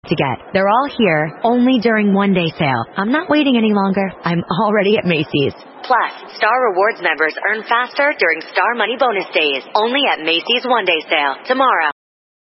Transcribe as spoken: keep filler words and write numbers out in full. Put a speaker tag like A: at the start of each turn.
A: to get. They're all here, only during one-day sale. I'm not waiting any longer. I'm already at Macy's. Plus, Star Rewards members earn faster during Star Money Bonus Days, only at Macy's one-day sale tomorrow.